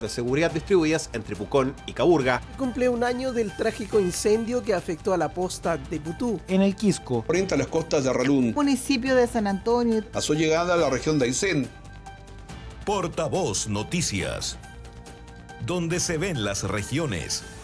de seguridad distribuidas entre Pucón y Caburga. Cumple un año del trágico incendio que afectó a la posta de Putú. En el Quisco, frente a las costas de Arralún, municipio de San Antonio, a su llegada a la región de Aysén. Portavoz Noticias, donde se ven las regiones.